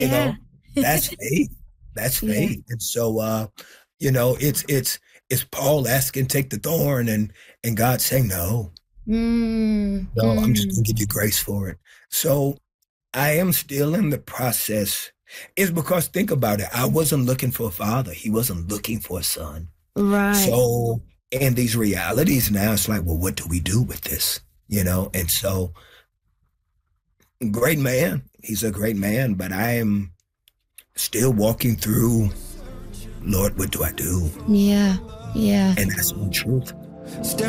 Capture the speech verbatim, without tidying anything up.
You Yeah. know, that's faith. That's Yeah. faith. And so, uh, you know, it's it's it's Paul asking, take the thorn, and and God saying, no, Mm, no, I'm just mm. gonna give you grace for it. So I am still in the process. It's because think about it. I wasn't looking for a father. He wasn't looking for a son. Right. So in these realities now, it's like, well, what do we do with this? You know, and so great man. He's a great man, but I am still walking through, Lord, what do I do? Yeah. Yeah. And that's the truth.